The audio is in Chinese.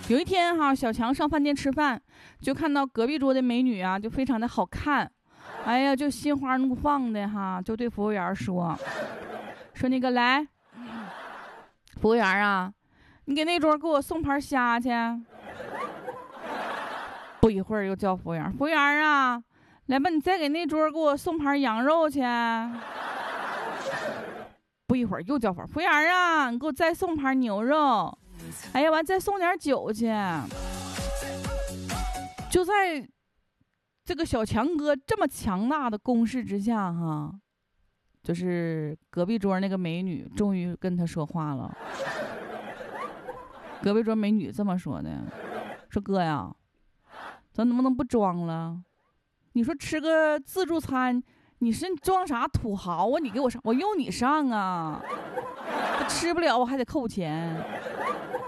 有一天哈，小强上饭店吃饭，就看到隔壁桌的美女啊，就非常的好看，哎呀，就心花怒放的哈，就对服务员说那个来，服务员啊，你给那桌给我送盘虾去。不一会儿又叫服务员啊，来吧，你再给那桌给我送盘羊肉去。不一会儿又叫服务员啊，你给我再送盘牛肉。哎呀，完再送点酒去。就在这个小强哥这么强大的攻势之下哈，就是隔壁桌那个美女终于跟他说话了。隔壁桌美女这么说的，说哥呀，咱能不能不装了？你说吃个自助餐，你是装啥土豪啊？你给我上，我用你上啊！吃不了我还得扣钱。